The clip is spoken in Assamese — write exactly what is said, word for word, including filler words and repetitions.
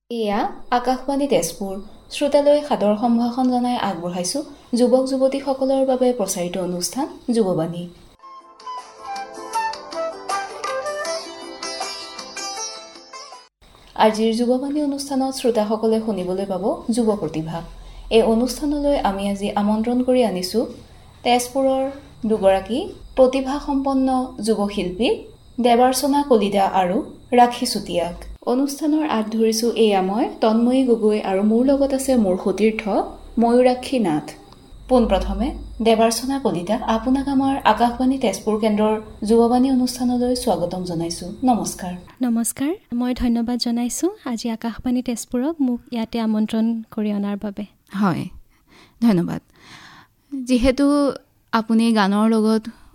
এয়া আকাশবাণী তেজপুৰ। শ্ৰোতালৈ সাদৰ সম্ভাষণ জনাই আগবঢ়াইছো যুৱক যুৱতীসকলৰ বাবে প্ৰচাৰিত অনুষ্ঠান যুৱবাণী। আজিৰ যুৱবাণী অনুষ্ঠানত শ্ৰোতাসকলে শুনিবলৈ পাব যুৱ প্ৰতিভা। এই অনুষ্ঠানলৈ আমি আজি আমন্ত্ৰণ কৰি আনিছো তেজপুৰৰ দুগৰাকী প্ৰতিভাসম্পন্ন যুৱশিল্পী দেৱাৰ্চনা কলিতা আৰু ৰাখী চুতীয়াক। অনুষ্ঠানৰ আঁত ধৰিছো এয়া মই তন্ময়ী গগৈ আৰু মোৰ লগত আছে মোৰ সতীৰ্থ ময়ূৰাক্ষী নাথ। পোনপ্ৰথমে দেৱাৰ্চনা কলিতা, আপোনাক আমাৰ আকাশবাণী তেজপুৰ কেন্দ্ৰৰ যুৱবাণী অনুষ্ঠানলৈ স্বাগতম জনাইছো। নমস্কাৰ। নমস্কাৰ, মই ধন্যবাদ জনাইছোঁ আজি আকাশবাণী তেজপুৰক মোক ইয়াতে আমন্ত্ৰণ কৰি অনাৰ বাবে। হয়, ধন্যবাদ। যিহেতু আপুনি গানৰ লগত